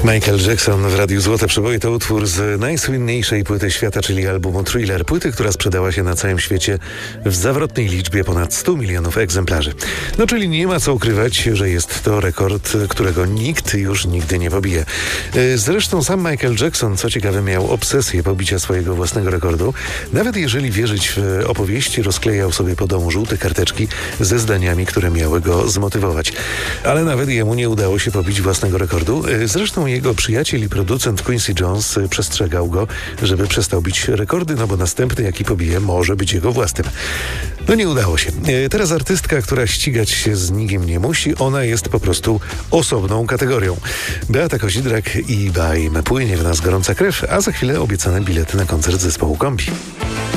Michael Jackson w Radiu Złote Przeboje to utwór z najsłynniejszej płyty świata, czyli albumu Thriller. Płyty, która sprzedała się na całym świecie w zawrotnej liczbie ponad 100 milionów egzemplarzy. No czyli nie ma co ukrywać, że jest to rekord, którego nikt już nigdy nie pobije. Zresztą sam Michael Jackson, co ciekawe, miał obsesję pobicia swojego własnego rekordu. Nawet jeżeli wierzyć w opowieści, rozklejał sobie po domu żółte karteczki ze zdaniami, które miały go zmotywować. Ale nawet jemu nie udało się pobić własnego rekordu. Zresztą jego przyjaciel i producent Quincy Jones przestrzegał go, żeby przestał bić rekordy, no bo następny, jaki pobije, może być jego własnym. No nie udało się. Teraz artystka, która ścigać się z nikim nie musi, ona jest po prostu osobną kategorią. Beata Kozidrak i Baim. Płynie w nas gorąca krew, a za chwilę obiecane bilety na koncert zespołu Kombi.